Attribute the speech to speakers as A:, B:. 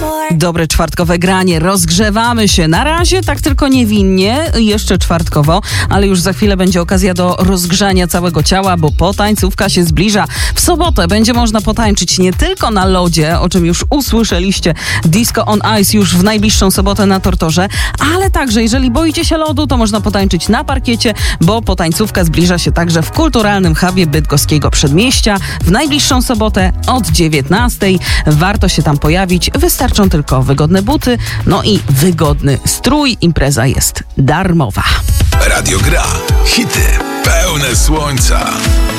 A: Dobre czwartkowe granie, rozgrzewamy się. Na razie tak tylko niewinnie, jeszcze czwartkowo, ale już za chwilę będzie okazja do rozgrzania całego ciała, bo potańcówka się zbliża. W sobotę będzie można potańczyć nie tylko na lodzie, o czym już usłyszeliście, Disco on Ice już w najbliższą sobotę na Tortorze, ale także jeżeli boicie się lodu, to można potańczyć na parkiecie, bo potańcówka zbliża się także w kulturalnym hubie bydgoskiego Przedmieścia w najbliższą sobotę od 19:00. Warto się tam pojawić, wystarczą tylko wygodne buty, no i wygodny strój. Impreza jest darmowa.
B: Radio Gra. Hity pełne słońca.